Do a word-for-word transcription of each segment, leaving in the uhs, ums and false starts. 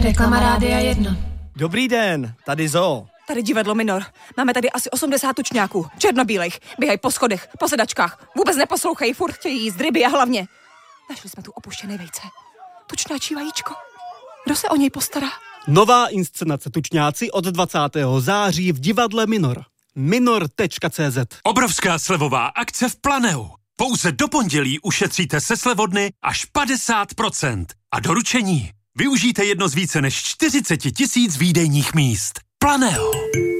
Reklama Rádia jedna. Dobrý den, tady Zoo. Tady divadlo Minor. Máme tady asi osmdesát tučňáků, černobílejch, běhají po schodech, po sedačkách, vůbec neposlouchají, furt chtějí jíst ryby a hlavně našli jsme tu opuštěné vejce. Tučňáčí vajíčko. Kdo se o něj postará? Nová inscenace Tučňáci od dvacátého září v divadle Minor. minor tečka cé zet. Obrovská slevová akce v Planeu. Pouze do pondělí ušetříte se slevodny až padesát procent. A doručení využijte jedno z více než čtyřicet tisíc výdejních míst. Planeu.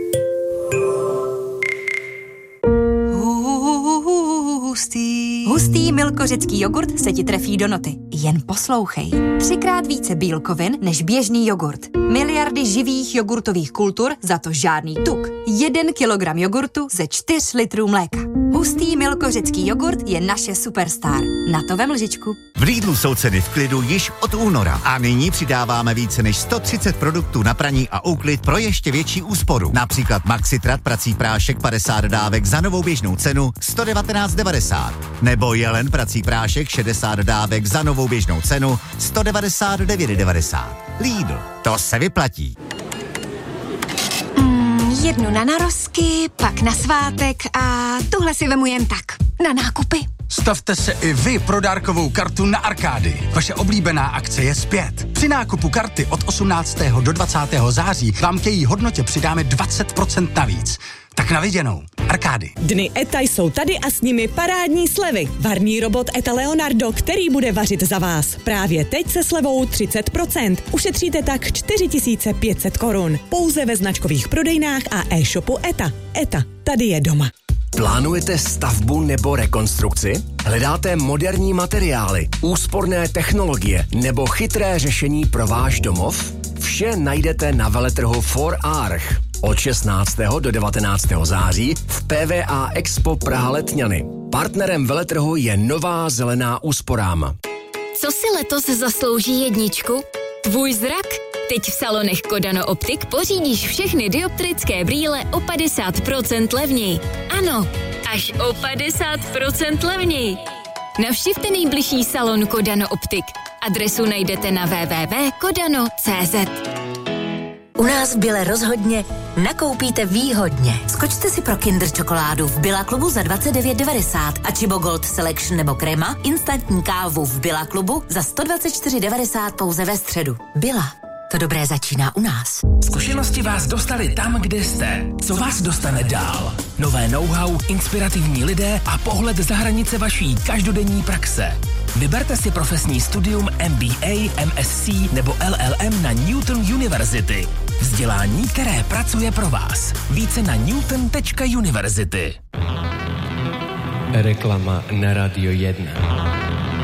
Hustý. Hustý milkořecký jogurt se ti trefí do noty. Jen poslouchej. Třikrát více bílkovin než běžný jogurt. Miliardy živých jogurtových kultur, za to žádný tuk. Jeden kilogram jogurtu ze čtyř litrů mléka. Hustý milkořecký jogurt je naše superstar. Na to vem lžičku. V Lidlu jsou ceny v klidu již od února a nyní přidáváme více než sto třicet produktů na praní a úklid pro ještě větší úsporu. Například Maxitrat prací prášek padesát dávek za novou běžnou cenu sto devatenáct devadesát. Nebo Jelen prací prášek šedesát dávek za novou běžnou cenu sto devadesát devět devadesát. Lidl, to se vyplatí. Mm, jednu na narozky, pak na svátek a tuhle si vemu jen tak. Na nákupy. Stavte se i vy pro dárkovou kartu na Arkády. Vaše oblíbená akce je zpět. Při nákupu karty od osmnáctého do dvacátého září vám k její hodnotě přidáme dvacet procent navíc. Tak na viděnou. Arkády. Dny ETA jsou tady a s nimi parádní slevy. Varný robot ETA Leonardo, který bude vařit za vás. Právě teď se slevou třicet procent. Ušetříte tak čtyři tisíce pět set korun. Pouze ve značkových prodejnách a e-shopu ETA. ETA, tady je doma. Plánujete stavbu nebo rekonstrukci? Hledáte moderní materiály, úsporné technologie nebo chytré řešení pro váš domov? Vše najdete na veletrhu four Arch. Od šestnáctého do devatenáctého září v P V A Expo Praha Letňany. Partnerem veletrhu je Nová zelená úsporám. Co si letos zaslouží jedničku? Tvůj zrak? Teď v salonech Kodano Optik pořídíš všechny dioptrické brýle o padesát procent levněji. Ano, až o padesát procent levněji. Navštivte nejbližší salon Kodano Optik. Adresu najdete na w w w tečka kodano tečka cé zet. U nás v Bile rozhodně nakoupíte výhodně. Skočte si pro Kinder čokoládu v Billa klubu za dvacet devět devadesát a Chibo Gold Selection nebo Krema instantní kávu v Billa klubu za sto dvacet čtyři devadesát pouze ve středu. Billa. To dobré začíná u nás. Zkušenosti vás dostali tam, kde jste. Co vás dostane dál? Nové know-how, inspirativní lidé a pohled za hranice vaší každodenní praxe. Vyberte si profesní studium M B A, M S C nebo L L M na Newton University. Vzdělání, které pracuje pro vás. Více na newton tečka university. Reklama na Radio jedna.